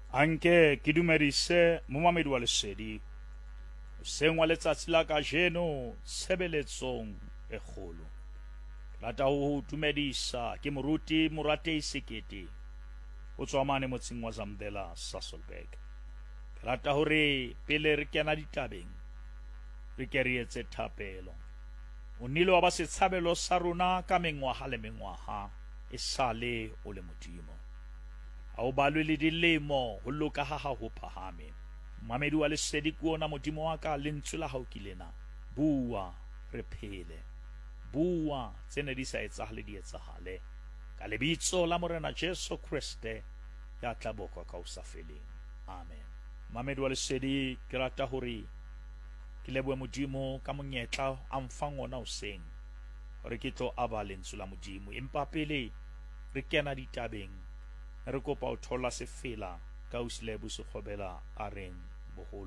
Anke ke dumedise momamedi wa lesedi seng wa letsatsi la kajeno tshebeletsong e kgolo. Rata ho dumedisa ke moruti Moratei Sekete o tswa mane motseng wa Zamdela Sasolburg. Ke rata hore pele re kena ditabeng re ke re etse thapelo. O nnile wa ba setshabelo sa rona ka mengwaha le mengwaha e sale o le Modimo. Ha o balwe le dilemo ho loka ha ho phahame. Mamedi wa lesedi ke ona Modimo wa ka, lentswe la hao ke lena. Bua re phele. Bua tsene di sa etsahale di etsahale. Ka lebitso la Morena Jesu Kriste ya tla bokwa ka o sa feleng. Amen. Mamedi wa lesedi ke rata hore ke lebohe Modimo ka monyetla a mfang ona hoseng hore ke tlo aba lentswe la Modimo. Empa pele re kena ditabeng re kopa o thola sefela ka Usilebu Sekgobela a reng boholo.